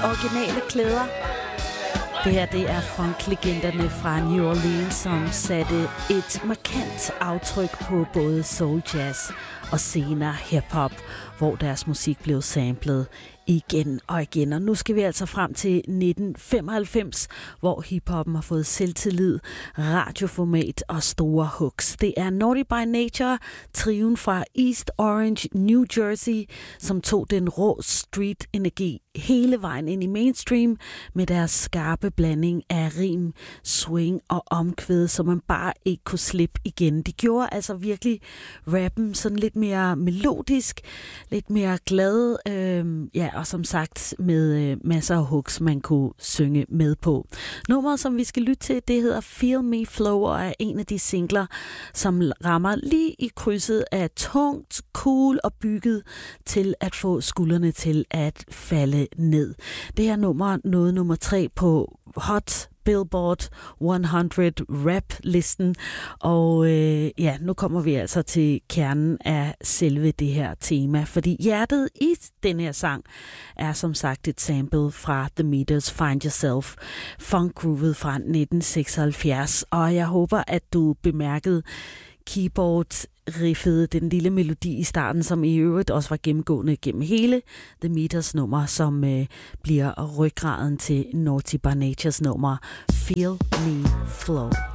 originale klæder. Det her, det er funklegenderne fra New Orleans, som satte et markant aftryk på både soul jazz og senere hip-hop, hvor deres musik blev samlet igen og igen. Og nu skal vi altså frem til 1995, hvor hiphoppen har fået selvtillid, radioformat og store hooks. Det er Naughty by Nature, trioen fra East Orange, New Jersey, som tog den rå street-energi hele vejen ind i mainstream med deres skarpe blanding af rim, swing og omkvæd, som man bare ikke kunne slippe igen. De gjorde altså virkelig rappen sådan lidt mere melodisk, lidt mere glad, og som sagt med masser af hooks, man kunne synge med på. Nummeret, som vi skal lytte til, det hedder Feel Me Flow, og er en af de singler, som rammer lige i krydset af tungt, cool og bygget til at få skuldrene til at falde ned. Det her nummer nåede nummer 3 på Hot Billboard 100 rap-listen, og nu kommer vi altså til kernen af selve det her tema, fordi hjertet i den her sang er som sagt et sample fra The Meters' Find Yourself, funk-groovet fra 1976, og jeg håber, at du bemærkede keyboard-riffet, den lille melodi i starten, som i øvrigt også var gennemgående gennem hele The Meters nummer, som bliver ryggraden til Naughty by Natures nummer Feel Me Flow.